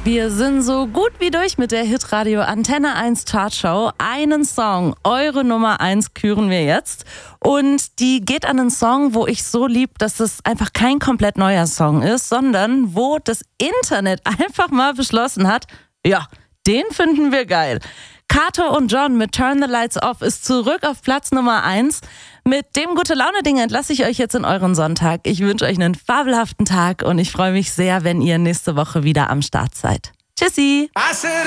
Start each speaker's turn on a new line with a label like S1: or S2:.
S1: Wir sind so gut wie durch mit der Hitradio Antenne 1 Chartshow. Einen Song, eure Nummer 1, küren wir jetzt. Und die geht an einen Song, wo ich so lieb, dass es einfach kein komplett neuer Song ist, sondern wo das Internet einfach mal beschlossen hat, ja, den finden wir geil. Kato und John mit Turn the Lights Off ist zurück auf Platz Nummer 1. Mit dem Gute-Laune-Ding entlasse ich euch jetzt in euren Sonntag. Ich wünsche euch einen fabelhaften Tag und ich freue mich sehr, wenn ihr nächste Woche wieder am Start seid. Tschüssi!